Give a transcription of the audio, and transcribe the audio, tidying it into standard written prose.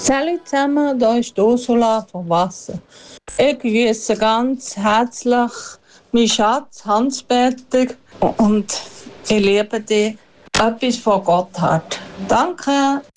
Salut zusammen, hier ist Ursula vom Wasser. Ich grüße ganz herzlich meinen Schatz Hans-Peter und ich liebe dich. Etwas von Gotthard. Danke.